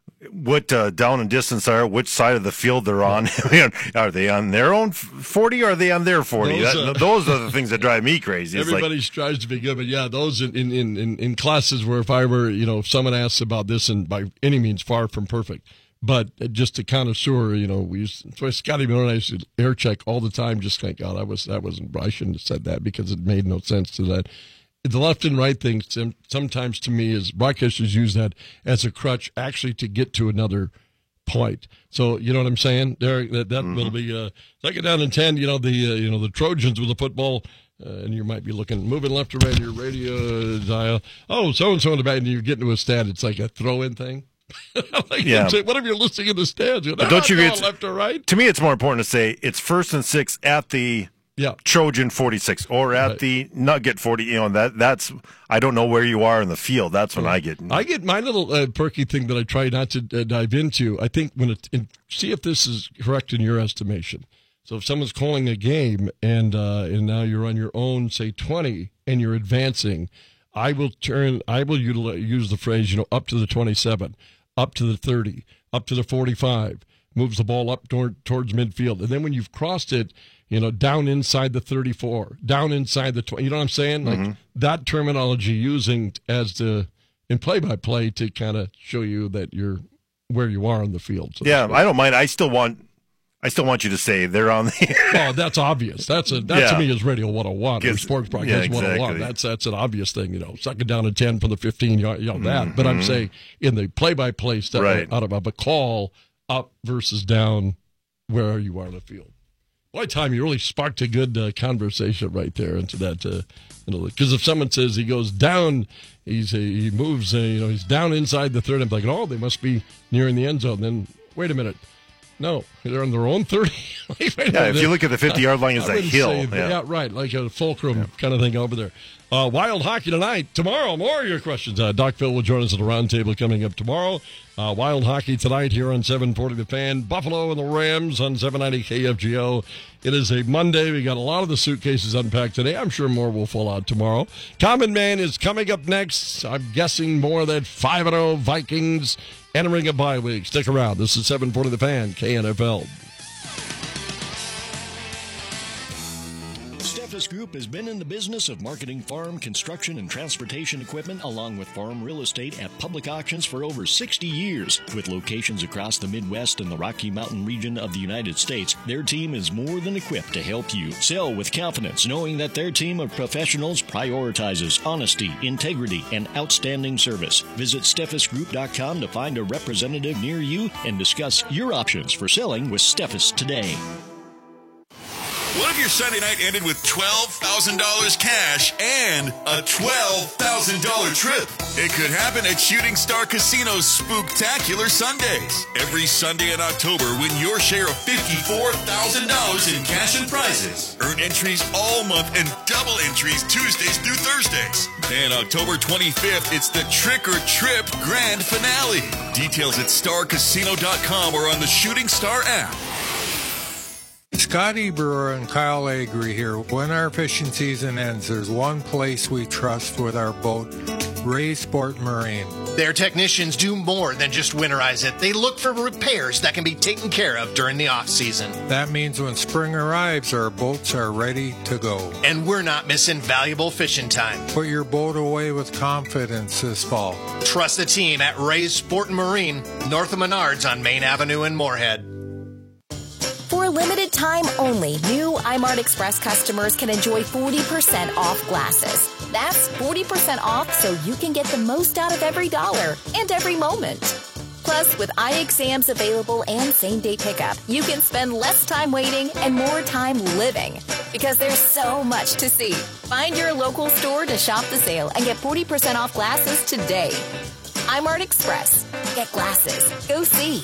what uh, down and distance are, which side of the field they're on. Are they on their own forty or are they on their forty? Those, that, uh, those are the things that drive me crazy. It's Everybody like, strives to be good, but yeah, those in, in, in, in classes where if I were, you know, if someone asks about this, and by any means far from perfect, but just a connoisseur, you know, we used, so Scotty Miller and I used to air check all the time. Just thank God I was, that wasn't, I shouldn't have said that because it made no sense to that. The left and right thing sometimes to me is broadcasters use that as a crutch actually to get to another point. So you know what I'm saying, Derek? That that mm-hmm. will be uh, second down and ten. You know the uh, you know the Trojans with the football, uh, and you might be looking moving left or right in your radio dial. Oh, so and so in the back, and you're getting to a stand. It's like a throw-in thing. Like, yeah. What if you're listening in the stands? You're, but don't you agree? It's, left or right? To me, it's more important to say it's first and six at the. Yeah. Trojan forty-six or at right. the Nugget forty, you know, that that's, I don't know where you are in the field. That's when yeah. I get. I get my little uh, perky thing that I try not to uh, dive into. I think when it, in, see if this is correct in your estimation. So if someone's calling a game and, uh, and now you're on your own, say twenty, and you're advancing, I will turn, I will utilize, use the phrase, you know, up to the twenty-seven, up to the thirty, up to the forty-five, moves the ball up toward, towards midfield. And then when you've crossed it, you know, down inside the thirty-four, down inside the twenty. You know what I'm saying? Like mm-hmm. that terminology using as the in play-by-play to kind of show you that you're where you are on the field. So yeah, I don't mind. I still want, I still want you to say they're on the. Oh, that's obvious. That's a that yeah. to me is Radio one oh one or Sports Broadcast yeah, exactly. one oh one. That's that's an obvious thing. You know, second down and ten from the fifteen. You know, you know that. Mm-hmm. But I'm saying in the play-by-play stuff right. out of a call up versus down, where you are on the field. Boy, Tom, you really sparked a good uh, conversation right there into that. Uh, you know, because if someone says he goes down, he's uh, he moves, uh, you know, he's down inside the thirty. I'm like, oh, they must be nearing the end zone. Then wait a minute, no, they're on their own thirty. Like, yeah, minute, if you look at the fifty-yard line, it's a hill. Say, yeah. yeah, right, like a fulcrum yeah. kind of thing over there. Uh, Wild Hockey tonight. Tomorrow, more of your questions. Uh, Doc Phil will join us at the roundtable coming up tomorrow. Uh, Wild Hockey tonight here on seven forty The Fan. Buffalo and the Rams on seven ninety K F G O. It is a Monday. We got a lot of the suitcases unpacked today. I'm sure more will fall out tomorrow. Common Man is coming up next. I'm guessing more than five and oh Vikings entering a bye week. Stick around. This is seven forty The Fan, K N F L. Steffes Group has been in the business of marketing farm, construction, and transportation equipment along with farm real estate at public auctions for over sixty years. With locations across the Midwest and the Rocky Mountain region of the United States, their team is more than equipped to help you sell with confidence, knowing that their team of professionals prioritizes honesty, integrity, and outstanding service. Visit Steffes Group dot com to find a representative near you and discuss your options for selling with Steffes today. What if your Sunday night ended with twelve thousand dollars cash and a twelve thousand dollars trip? It could happen at Shooting Star Casino's Spooktacular Sundays. Every Sunday in October, win your share of fifty-four thousand dollars in cash and prizes. Earn entries all month and double entries Tuesdays through Thursdays. And October twenty-fifth, it's the Trick or Trip Grand Finale. Details at star casino dot com or on the Shooting Star app. Scotty Brewer and Kyle Agri here. When our fishing season ends, there's one place we trust with our boat, Ray Sport Marine. Their technicians do more than just winterize it. They look for repairs that can be taken care of during the off-season. That means when spring arrives, our boats are ready to go. And we're not missing valuable fishing time. Put your boat away with confidence this fall. Trust the team at Ray's Sport Marine, north of Menards on Main Avenue in Moorhead. For For a limited time only, new iMart Express customers can enjoy forty percent off glasses. That's forty percent off so you can get the most out of every dollar and every moment. Plus, with eye exams available and same-day pickup, you can spend less time waiting and more time living. Because there's so much to see. Find your local store to shop the sale and get forty percent off glasses today. iMart Express. Get glasses. Go see.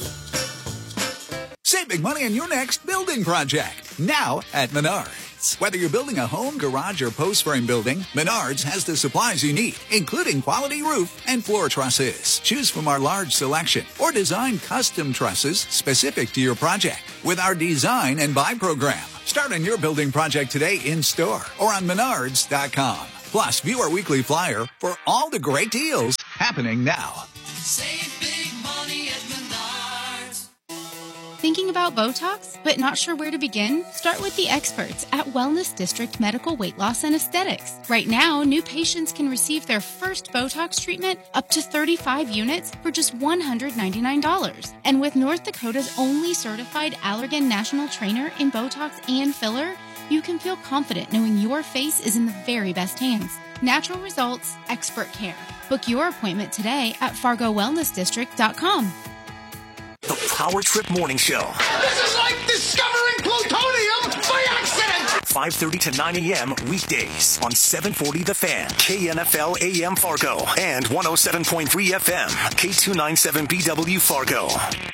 Save big money on your next building project. Now at Menards. Whether you're building a home, garage, or post frame building, Menards has the supplies you need, including quality roof and floor trusses. Choose from our large selection or design custom trusses specific to your project with our design and buy program. Start on your building project today in store or on menards dot com. Plus, view our weekly flyer for all the great deals happening now. Save big money at Menards. Thinking about Botox, but not sure where to begin? Start with the experts at Wellness District Medical Weight Loss and Aesthetics. Right now, new patients can receive their first Botox treatment up to thirty-five units for just one hundred ninety-nine dollars. And with North Dakota's only certified Allergan National Trainer in Botox and filler, you can feel confident knowing your face is in the very best hands. Natural results, expert care. Book your appointment today at fargo wellness district dot com. The Power Trip Morning Show. This is like discovering plutonium by accident! five thirty to nine a.m. weekdays on seven forty The Fan, K N F L A M Fargo, and one oh seven point three F M, K two ninety-seven B W Fargo.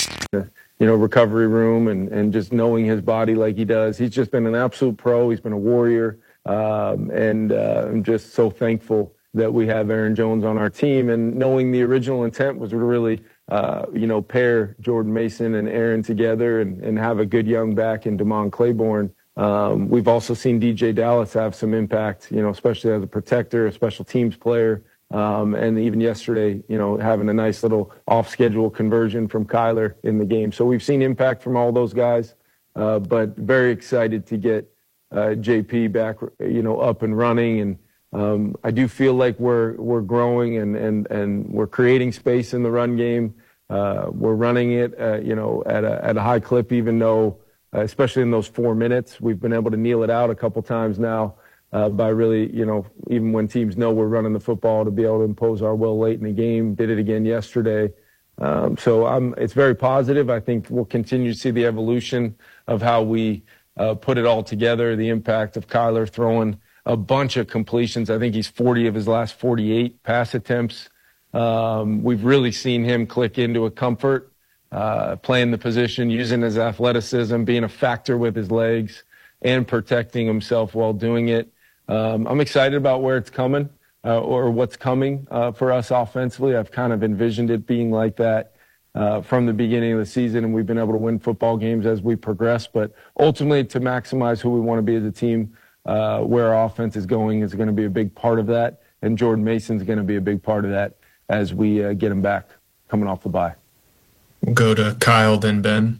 You know, recovery room and, and just knowing his body like he does. He's just been an absolute pro. He's been a warrior. Um, and uh, I'm just so thankful that we have Aaron Jones on our team. And knowing the original intent was to really, uh, you know, pair Jordan Mason and Aaron together and, and have a good young back in Damon Claiborne. Um, we've also seen D J Dallas have some impact, you know, especially as a protector, a special teams player. Um, and even yesterday, you know, having a nice little off-schedule conversion from Kyler in the game. So we've seen impact from all those guys, uh, but very excited to get uh, J P back, you know, up and running. And um, I do feel like we're we're growing and and and we're creating space in the run game. Uh, we're running it, uh, you know, at a at a high clip, even though, uh, especially in those four minutes, we've been able to kneel it out a couple times now. Uh, by really, you know, even when teams know we're running the football, to be able to impose our will late in the game. Did it again yesterday. Um, so I'm, it's very positive. I think we'll continue to see the evolution of how we uh, put it all together, the impact of Kyler throwing a bunch of completions. I think he's forty of his last forty-eight pass attempts. Um, we've really seen him click into a comfort, uh, playing the position, using his athleticism, being a factor with his legs, and protecting himself while doing it. Um, I'm excited about where it's coming uh, or what's coming uh, for us offensively. I've kind of envisioned it being like that uh, from the beginning of the season, and we've been able to win football games as we progress. But ultimately, to maximize who we want to be as a team, uh, where our offense is going is going to be a big part of that, and Jordan Mason's going to be a big part of that as we uh, get him back coming off the bye. We'll go to Kyle, then Ben.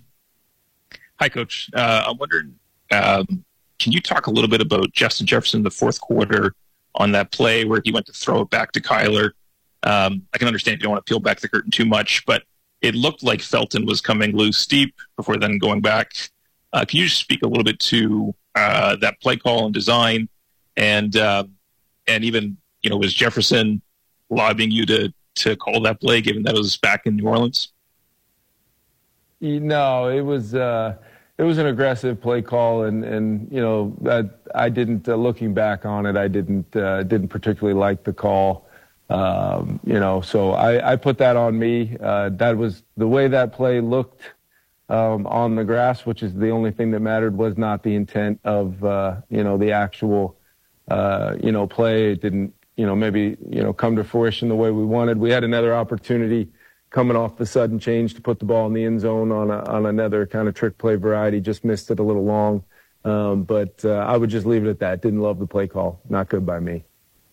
Hi, Coach. Uh, I'm wondering, um, can you talk a little bit about Justin Jefferson in the fourth quarter on that play where he went to throw it back to Kyler? Um, I can understand if you don't want to peel back the curtain too much, but it looked like Felton was coming loose deep before then going back. Uh, can you just speak a little bit to uh, that play call and design, and uh, and even, you know, was Jefferson lobbying you to to call that play, given that it was back in New Orleans? No, it was. Uh... It was an aggressive play call, and, and you know, I, I didn't, uh, looking back on it, I didn't uh, didn't particularly like the call, um, you know, so I, I put that on me. Uh, that was the way that play looked um, on the grass, which is the only thing that mattered, was not the intent of, uh, you know, the actual, uh, you know, play. It didn't, you know, maybe, you know, come to fruition the way we wanted. We had another opportunity coming off the sudden change to put the ball in the end zone on a, on another kind of trick play variety, just missed it a little long. Um, but uh, I would just leave it at that. Didn't love the play call. Not good by me.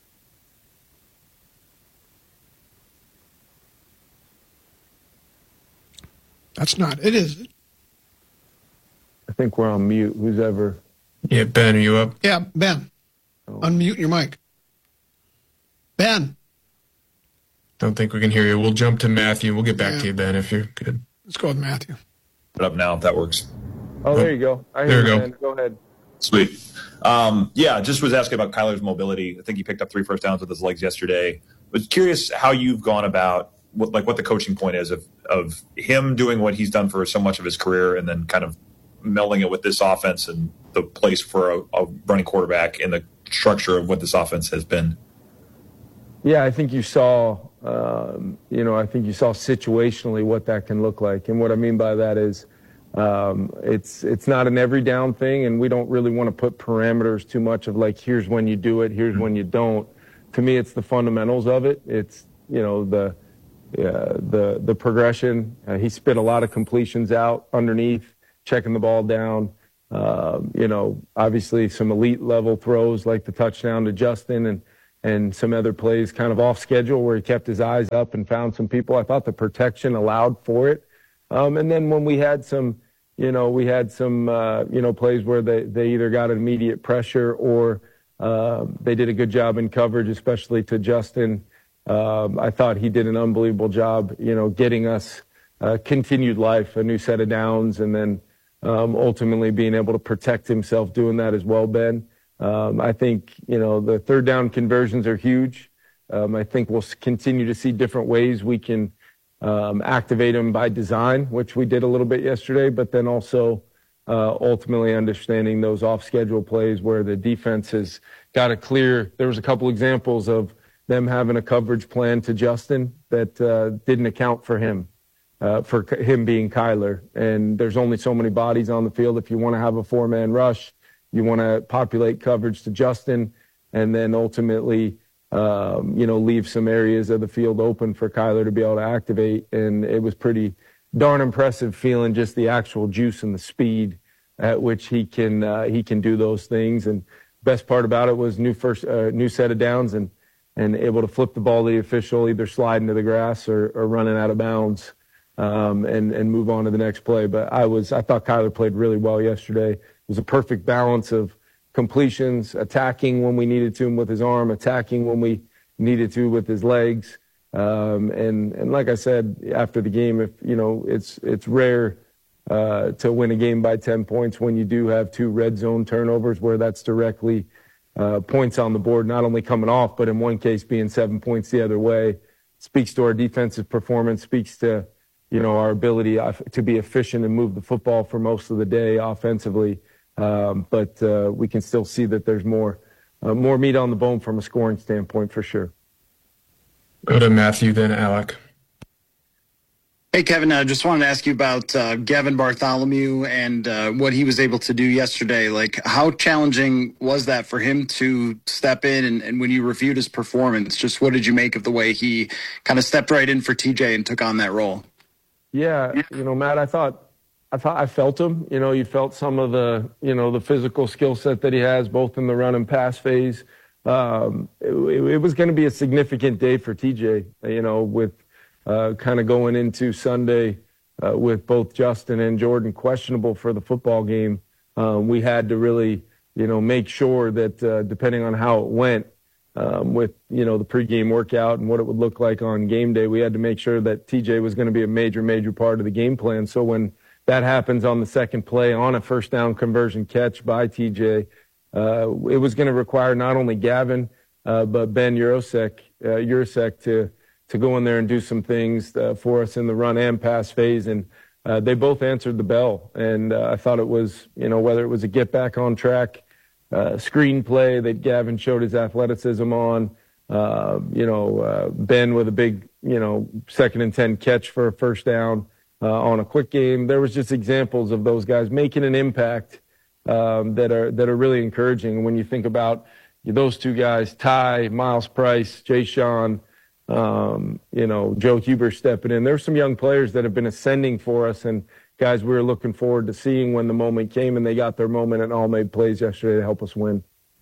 That's not it, is it? I think we're on mute. Who's ever? Yeah, Ben, are you up? Yeah, Ben. Oh. Unmute your mic. Ben. Don't think we can hear you. We'll jump to Matthew. We'll get back yeah. to you, Ben, if you're good. Let's go with Matthew. Put up now if that works. Oh, there you go. I There hear you you, go. Go ahead. Sweet. Um, yeah, just was asking about Kyler's mobility. I think he picked up three first downs with his legs yesterday. Was curious how you've gone about what, like what the coaching point is of of him doing what he's done for so much of his career, and then kind of melding it with this offense and the place for a, a running quarterback and the structure of what this offense has been. Yeah, I think you saw, um, you know, I think you saw situationally what that can look like. And what I mean by that is um, it's it's not an every down thing, and we don't really want to put parameters too much of like, here's when you do it, here's when you don't. To me, it's the fundamentals of it. It's, you know, the uh, the the progression. Uh, he spit a lot of completions out underneath, checking the ball down. Uh, you know, obviously some elite level throws like the touchdown to Justin, and and some other plays kind of off schedule where he kept his eyes up and found some people. I thought the protection allowed for it. Um, and then when we had some, you know, we had some, uh, you know, plays where they, they either got immediate pressure or uh, they did a good job in coverage, especially to Justin. Um, I thought he did an unbelievable job, you know, getting us uh, continued life, a new set of downs, and then um, ultimately being able to protect himself doing that as well, Ben. Um, I think, you know, the third down conversions are huge. Um, I think we'll continue to see different ways we can um, activate them by design, which we did a little bit yesterday, but then also uh, ultimately understanding those off-schedule plays where the defense has got a clear – there was a couple examples of them having a coverage plan to Justin that uh, didn't account for him, uh, for him being Kyler. And there's only so many bodies on the field. If you want to have a four-man rush, you want to populate coverage to Justin, and then ultimately, um, you know, leave some areas of the field open for Kyler to be able to activate. And it was pretty darn impressive feeling just the actual juice and the speed at which he can uh, he can do those things. And best part about it was new first uh, new set of downs and and able to flip the ball to the official, either slide into the grass or, or running out of bounds, um, and and move on to the next play. But I was I thought Kyler played really well yesterday. It was a perfect balance of completions, attacking when we needed to him with his arm, attacking when we needed to with his legs. Um, and, and like I said, after the game, if, you know, it's, it's rare uh, to win a game by ten points when you do have two red zone turnovers where that's directly uh, points on the board, not only coming off, but in one case being seven points the other way. Speaks to our defensive performance, speaks to, you know, our ability to be efficient and move the football for most of the day offensively. Um, but uh, we can still see that there's more uh, more meat on the bone from a scoring standpoint for sure. Go to Matthew, then Alec. Hey, Kevin, I just wanted to ask you about uh, Gavin Bartholomew and uh, what he was able to do yesterday. Like, how challenging was that for him to step in? And, and when you reviewed his performance, just what did you make of the way he kind of stepped right in for T J and took on that role? Yeah, you know, Matt, I thought I thought I felt him. You know, you felt some of the, you know, the physical skill set that he has, both in the run and pass phase. Um, it, it was going to be a significant day for T J, you know, with uh, kind of going into Sunday uh, with both Justin and Jordan questionable for the football game. Um, we had to really, you know, make sure that uh, depending on how it went um, with, you know, the pregame workout and what it would look like on game day, we had to make sure that T J was going to be a major, major part of the game plan. So when that happens on the second play on a first down conversion catch by T J, uh, it was going to require not only Gavin, uh, but Ben Urosek, uh, Urosek to, to go in there and do some things uh, for us in the run and pass phase. And uh, they both answered the bell. And uh, I thought it was, you know, whether it was a get back on track uh, screen play that Gavin showed his athleticism on, uh, you know, uh, Ben with a big, you know, second and ten catch for a first down. Uh, on a quick game, there was just examples of those guys making an impact um, that are that are really encouraging. When you think about those two guys, Ty, Miles Price, Jay Sean, um, you know, Joe Huber stepping in. There's some young players that have been ascending for us, and guys we were looking forward to seeing when the moment came, and they got their moment and all made plays yesterday to help us win.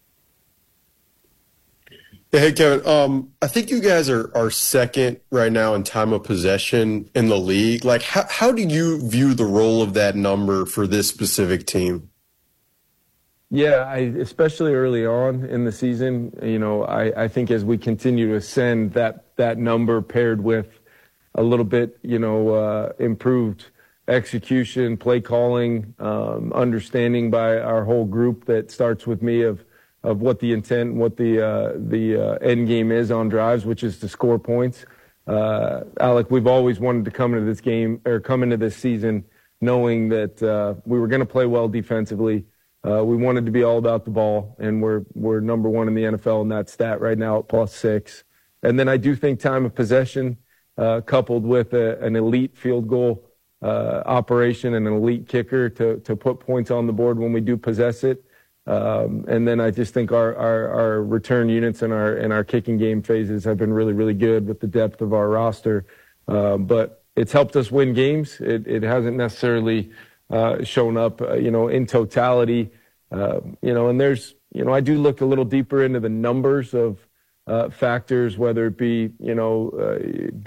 Yeah, hey, Kevin, um, I think you guys are, are second right now in time of possession in the league. Like, how, how do you view the role of that number for this specific team? Yeah, I, especially early on in the season, you know, I, I think as we continue to ascend, that, that number paired with a little bit, you know, uh, improved execution, play calling, um, understanding by our whole group that starts with me of of what the intent, what the uh, the uh, end game is on drives, which is to score points. Uh, Alec, we've always wanted to come into this game or come into this season knowing that uh, we were going to play well defensively. Uh, we wanted to be all about the ball, and we're we're number one in the N F L in that stat right now at plus six. And then I do think time of possession, uh, coupled with a, an elite field goal uh, operation and an elite kicker to to put points on the board when we do possess it. Um, and then I just think our, our, our return units and our and our kicking game phases have been really, really good with the depth of our roster. Uh, but it's helped us win games. It, it hasn't necessarily uh, shown up, uh, you know, in totality. Uh, you know, and there's, you know, I do look a little deeper into the numbers of uh, factors, whether it be, you know, uh,